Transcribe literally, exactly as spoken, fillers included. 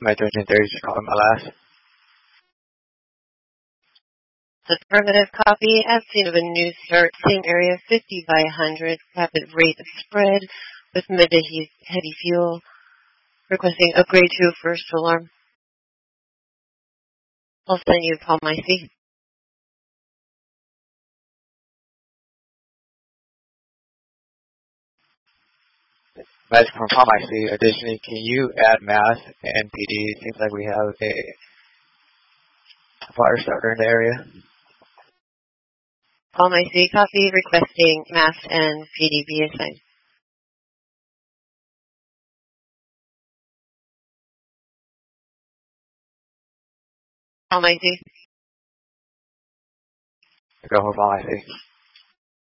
My thirteen thirty is calling my last. Affirmative copy. As seen of a new start, same area, fifty by one hundred, rapid rate of spread with mid to heavy fuel. Requesting upgrade to first alarm. I'll send you Palm I C. Magic from Palm I C. Additionally, can you add mass and P D? Seems like we have a fire starter in the area. Palm I C copy. Requesting mass and P D be assigned. Palm I C. Go for Palm I C.